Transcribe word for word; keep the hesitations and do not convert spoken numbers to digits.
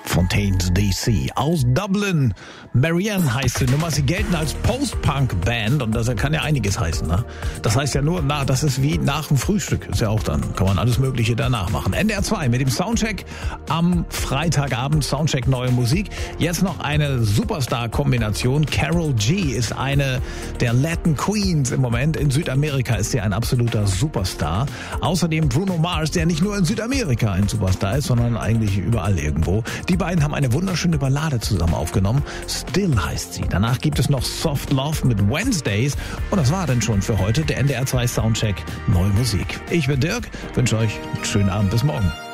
Fontaines D C aus Dublin. Marianne heißt die Nummer. Sie gelten als Post-Punk-Band und das kann ja einiges heißen. Ne? Das heißt ja nur, na, das ist wie nach dem Frühstück. Ist ja auch dann, kann man alles Mögliche danach machen. N D R zwei mit dem Soundcheck am Freitagabend. Soundcheck neue Musik. Jetzt noch eine Superstar-Kombination. Karol G ist eine der Latin Queens im Moment. In Südamerika ist sie ein absoluter Superstar. Außerdem Bruno Mars, der nicht nur in Südamerika ein Superstar ist, sondern eigentlich überall irgendwo. Die beiden haben eine wunderschöne Ballade zusammen aufgenommen. Still heißt sie. Danach gibt es noch Soft Love mit Wednesdays. Und das war dann schon für heute der N D R zwei Soundcheck Neue Musik. Ich bin Dirk, wünsche euch einen schönen Abend. Bis morgen.